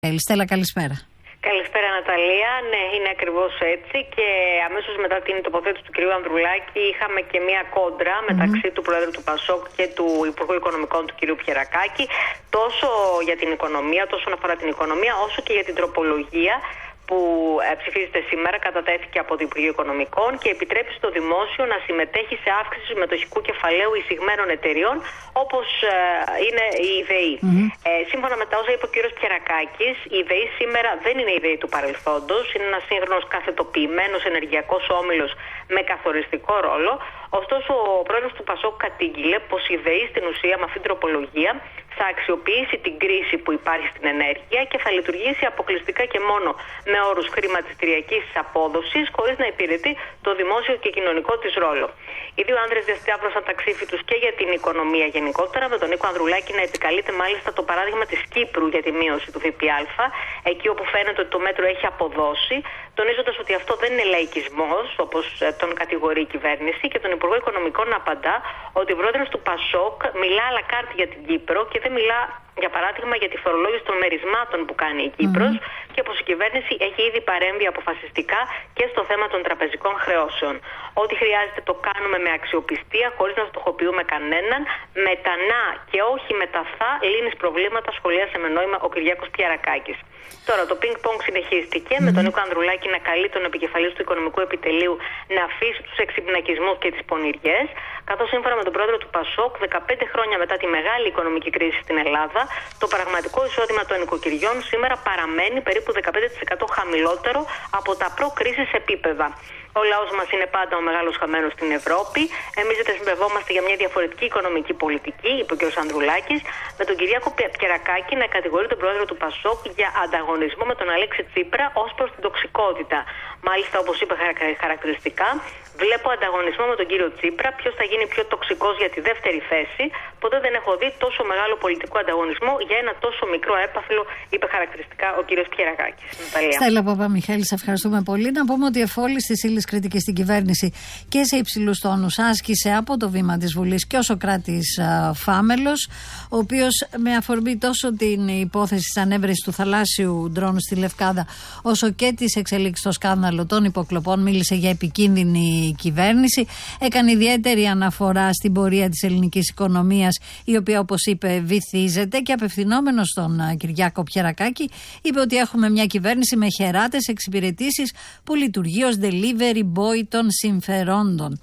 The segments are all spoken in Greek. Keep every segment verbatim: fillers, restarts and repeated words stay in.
Στέλλα, καλησπέρα. Καλησπέρα, Ναταλία. Ναι, είναι ακριβώς έτσι. Και αμέσως μετά την τοποθέτηση του κ. Ανδρουλάκη είχαμε και μία κόντρα μεταξύ mm-hmm. του Προέδρου του Πασόκ και του Υπουργού Οικονομικών του κ. Πιερακάκη, τόσο για την οικονομία, τόσο αφορά την οικονομία, όσο και για την τροπολογία που ψηφίζεται σήμερα, κατατέθηκε από το Υπουργείο Οικονομικών και επιτρέπει στο δημόσιο να συμμετέχει σε αύξηση του συμμετοχικού κεφαλαίου εισηγμένων εταιριών, όπως ε, είναι η ΔΕΗ. Mm-hmm. Ε, σύμφωνα με τα όσα είπε ο κ. Πιερακάκης, η ΔΕΗ σήμερα δεν είναι η ΔΕΗ του παρελθόντος, είναι ένας σύγχρονος καθετοποιημένος ενεργειακός όμιλος με καθοριστικό ρόλο. Ωστόσο, ο πρόεδρος του Πασόκ κατήγγειλε πως η ΔΕΗ στην ουσία με αυτήν την τροπολογία θα αξιοποιήσει την κρίση που υπάρχει στην ενέργεια και θα λειτουργήσει αποκλειστικά και μόνο με όρους χρηματιστηριακής απόδοσης, χωρίς να υπηρετεί το δημόσιο και κοινωνικό της ρόλο. Οι δύο άνδρες διασταύρωσαν τα ξύφη τους και για την οικονομία γενικότερα, με τον Νίκο Ανδρουλάκη να επικαλείται μάλιστα το παράδειγμα της Κύπρου για τη μείωση του ΦΠΑ, εκεί όπου φαίνεται ότι το μέτρο έχει αποδώσει, τονίζοντας ότι αυτό δεν είναι λαϊκισμός, όπως τον κατηγορεί η κυβέρνηση, και τον Υπουργό Οικονομικών να απαντά ότι ο πρόεδρος του Πασόκ μιλά à la carte για την Κύπρο και δεν μιλά, για παράδειγμα, για τη φορολόγηση των μερισμάτων που κάνει η Κύπρος mm-hmm. και πως η κυβέρνηση έχει ήδη παρέμβει αποφασιστικά και στο θέμα των τραπεζικών χρεώσεων. Ό,τι χρειάζεται το κάνουμε με αξιοπιστία, χωρίς να στοχοποιούμε κανέναν. Με τα να και όχι με τα θα λύνεις προβλήματα, σχολίασε με νόημα ο Κυριάκος Πιερακάκης. Τώρα το πινκ-πονγκ συνεχίστηκε mm-hmm. με τον Νίκο Ανδρουλάκη να καλεί τον επικεφαλής του Οικονομικού Επιτελείου να αφήσει τους εξυπνακισμούς και τις πονηριές, καθώς σύμφωνα με τον πρόεδρο του Πασόκ, δεκαπέντε χρόνια μετά τη μεγάλη οικονομική κρίση στην Ελλάδα, το πραγματικό εισόδημα των νοικοκυριών σήμερα παραμένει περίπου δεκαπέντε τοις εκατό χαμηλότερο από τα προ-κρίσης επίπεδα. Ο λαός μας είναι πάντα ο μεγάλος χαμένος στην Ευρώπη. Εμείς δεσμευόμαστε για μια διαφορετική οικονομική πολιτική, είπε ο κ. Ανδρουλάκης, με τον Κυριάκο Πιερακάκη να κατηγορεί τον πρόεδρο του Πασόκ για ανταγωνισμό με τον Αλέξη Τσίπρα ως προς την τοξικότητα. Μάλιστα, όπως είπε χαρακτηριστικά, βλέπω ανταγωνισμό με τον κύριο Τσίπρα. Ποιος θα γίνει πιο τοξικός για τη δεύτερη θέση? Ποτέ δεν έχω δει τόσο μεγάλο πολιτικό ανταγωνισμό για ένα τόσο μικρό έπαθλο, είπε χαρακτηριστικά ο κύριος Πιερακάκης. Στέλλα Παπαμιχαήλ, σε ευχαριστούμε πολύ. Να πούμε ότι εφόλης της ύλης κριτική στην κυβέρνηση και σε υψηλούς τόνους άσκησε από το βήμα της Βουλής και ο Σωκράτης Φάμελος, ο οποίος με αφορμή τόσο την υπόθεση της ανέβρεσης του θαλάσσιου ντρόνου στη Λευκάδα, όσο και της εξελίξης στο σκάνδαλο των υποκλοπών, μίλησε για επικίνδυνη κυβέρνηση. Έκανε ιδιαίτερη αναφορά στην πορεία της ελληνικής οικονομίας, η οποία, όπως είπε, βυθίζεται, και απευθυνόμενος στον Κυριάκο Πιερακάκη, είπε ότι έχουμε μια κυβέρνηση με χεράτες εξυπηρετήσεις που λειτουργεί ως delivery boy των συμφερόντων.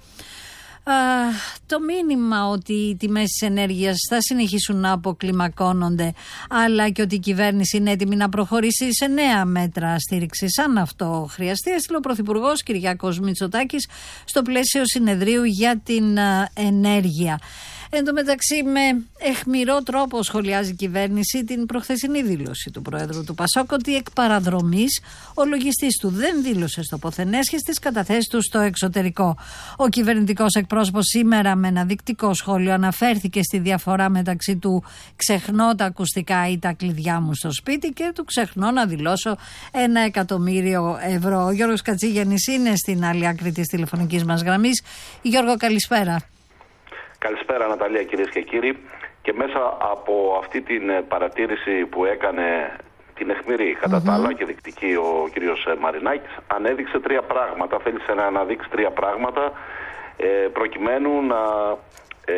Α, το μήνυμα ότι οι τιμές της ενέργειας θα συνεχίσουν να αποκλιμακώνονται, αλλά και ότι η κυβέρνηση είναι έτοιμη να προχωρήσει σε νέα μέτρα στήριξης αν αυτό χρειαστεί, έστειλε ο Πρωθυπουργός Κυριάκος Μητσοτάκης στο πλαίσιο συνεδρίου για την α, ενέργεια. Εν τω μεταξύ, με αιχμηρό τρόπο σχολιάζει η κυβέρνηση την προχθεσινή δήλωση του Προέδρου του Πασόκ ότι εκ παραδρομής ο λογιστής του δεν δήλωσε στο ποθενέσχες τις καταθέσεις του στο εξωτερικό. Ο κυβερνητικός εκπρόσωπος σήμερα με ένα δεικτικό σχόλιο αναφέρθηκε στη διαφορά μεταξύ του «ξεχνώ τα ακουστικά ή τα κλειδιά μου στο σπίτι» και του «ξεχνώ να δηλώσω ένα εκατομμύριο ευρώ». Ο Γιώργος Κατσίγεννης είναι στην άλλη άκρη της τηλεφωνικής μας γραμμής. Γιώργο, καλησπέρα. Καλησπέρα, Ναταλία, κυρίες και κύριοι. Και μέσα από αυτή την παρατήρηση που έκανε, την αιχμηρή κατά mm-hmm. τα άλλα και δεικτική, ο κύριος Μαρινάκης, ανέδειξε τρία πράγματα. Θέλησε να αναδείξει τρία πράγματα ε, προκειμένου να ε,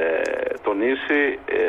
τονίσει ε,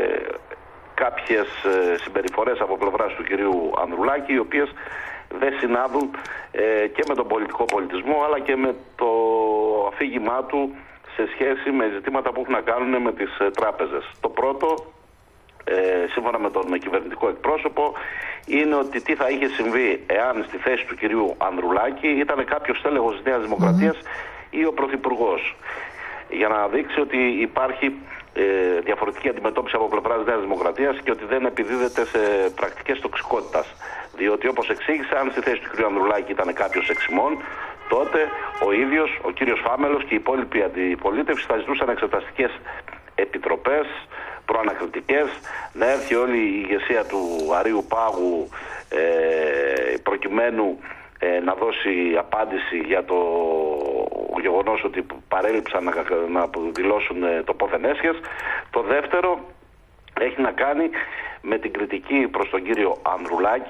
κάποιες συμπεριφορές από πλευράς του κυρίου Ανδρουλάκη, οι οποίες δεν συνάδουν ε, και με τον πολιτικό πολιτισμό, αλλά και με το αφήγημά του σε σχέση με ζητήματα που έχουν να κάνουν με τις ε, τράπεζες. Το πρώτο, ε, σύμφωνα με τον κυβερνητικό εκπρόσωπο, είναι ότι τι θα είχε συμβεί εάν στη θέση του κυρίου Ανδρουλάκη ήταν κάποιος στέλεχος της Νέας Δημοκρατίας mm-hmm. ή ο Πρωθυπουργός. Για να δείξει ότι υπάρχει ε, διαφορετική αντιμετώπιση από πλευράς της Νέας Δημοκρατίας και ότι δεν επιδίδεται σε πρακτικές τοξικότητας. Διότι, όπως εξήγησε, αν στη θέση του κυρίου Ανδρουλάκη ήταν κάποιος εξημών, τότε ο ίδιος, ο κύριος Φάμελος και οι υπόλοιποι αντιπολίτευση θα ζητούσαν εξεταστικές επιτροπές, προανακριτικές, να έρθει όλη η ηγεσία του Αρείου Πάγου ε, προκειμένου ε, να δώσει απάντηση για το γεγονός ότι παρέλειψαν να, να δηλώσουν το πόθεν έσχες. Το δεύτερο έχει να κάνει με την κριτική προς τον κύριο Ανδρουλάκη